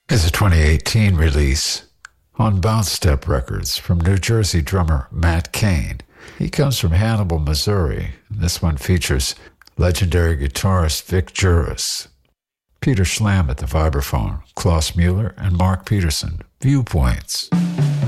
is a 2018 release on Bounce Step Records from New Jersey drummer Matt Kane. He comes from Hannibal, Missouri. This one features legendary guitarist Vic Juris, Peter Schlam at the vibraphone, Klaus Mueller, and Mark Peterson. Viewpoints.